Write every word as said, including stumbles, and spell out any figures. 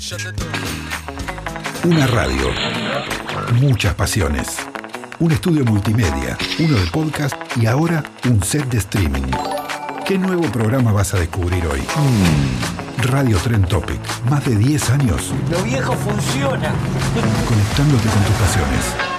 Una radio, muchas pasiones. Un estudio multimedia, uno de podcast y ahora un set de streaming. ¿Qué nuevo programa vas a descubrir hoy? Mm, Radio Trend Topic. Más de diez años. Lo viejo funciona. Conectándote con tus pasiones.